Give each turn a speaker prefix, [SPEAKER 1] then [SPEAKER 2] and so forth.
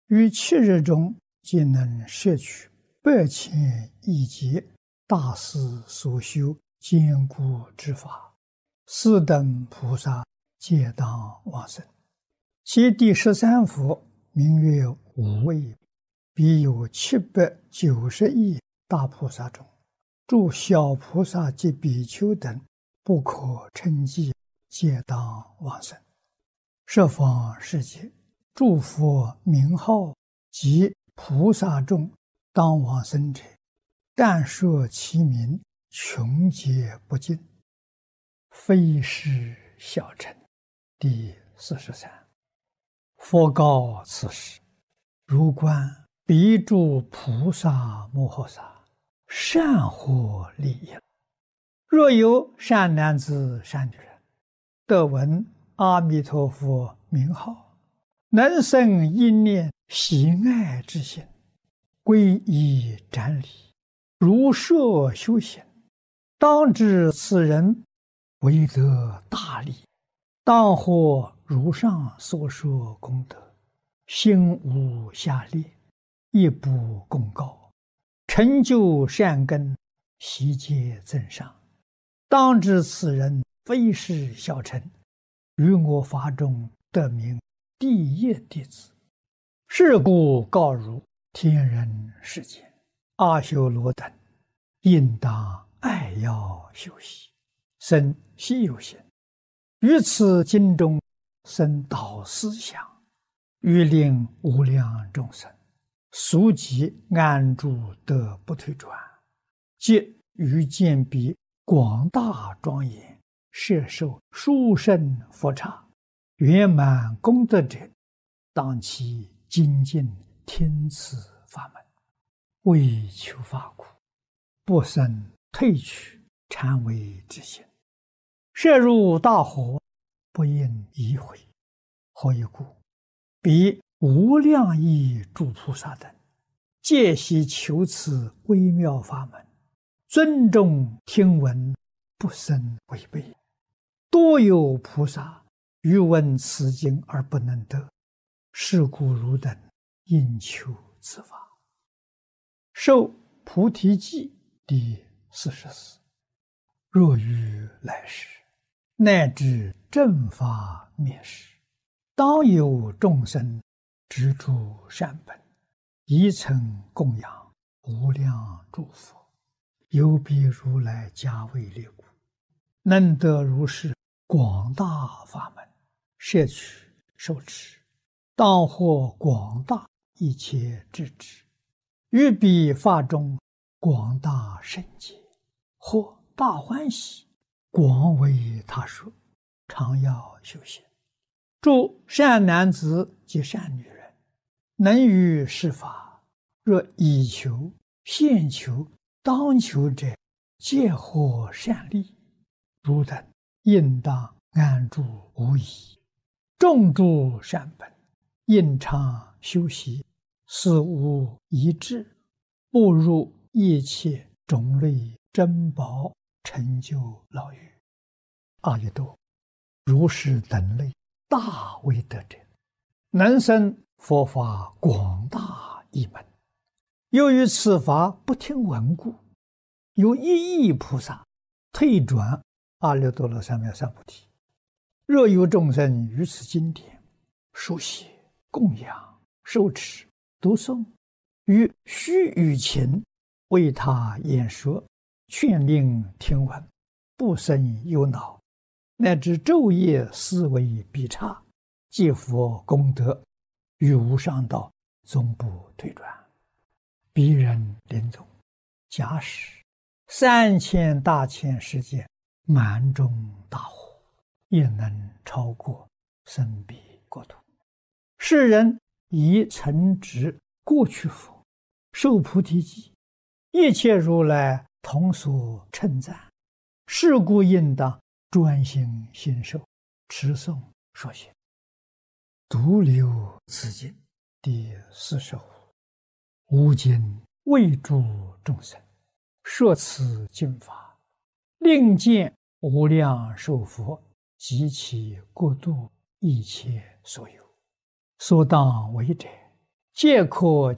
[SPEAKER 1] 于7日中，即能摄取8000亿劫大师所修坚固之法，四等菩萨皆当往生。其第13佛名曰无畏，彼有790亿大菩萨中，诸小菩萨及比丘等不可称计，皆当往生。十方世界诸佛名号及菩萨众当往生者，但说其名，穷劫不尽，非是小乘。第43。佛告此时：如观彼诸菩萨摩诃萨，善获利益。若有善男子善女人，得闻阿弥陀佛名号，能生一念喜爱之心，皈依瞻礼，如设修行，当知此人为得大利，当获如上所说功德，心无下劣，亦不公告，成就善根，悉皆增上。当知此人非是小乘，于我法中得名第一弟子。是故告汝天人世间阿修罗等，应当爱要修习，生希有心，于此经中生导思想，欲令无量众生速即安住得不退转，即于见彼广大庄严，摄受殊胜佛刹，圆满功德者，当其精进听此法门，为求法苦，不生退去禅为之心，摄入大火，不应移回。何以故？彼无量亿诸菩萨等，皆悉求此微妙法门，尊重听闻，不生违背。多有菩萨欲闻此经而不能得，是故汝等应求此法。受菩提记第44。若于来世，乃至正法灭世，当有众生执著善本，宜曾供养无量诸佛，有彼如来加为力故，能得如是广大法门，摄取受持，当获广大一切智智，于彼法中广大圣解，或大欢喜，广为他说，常要修行。诸善男子及善女人，能于是法，若以求、现求、当求者，皆获善利。汝等应当安住无疑，种诸善本，应常修习，死无遗志，步入一切种类珍宝，成就老狱。阿逸多，如是等类大威德者，能生佛法广大一门。由于此法不听闻故，有1亿菩萨退转阿耨多罗三藐三菩提。若有众生于此经典书写、供养、受持、读诵，于须臾前为他演说，劝令听闻，不生忧恼，乃至昼夜思维必差，皆佛功德，于无上道终不退转。彼人临终，假使3000大千世界满中大火，也能超过生彼国土。世人以承执过去佛，受菩提记，一切如来同所称赞，是故应当专心信受，持诵说学。独留此经第45。吾今为诸众生说此经法，令见无量寿佛及其国度一切所有，所当为者， 皆可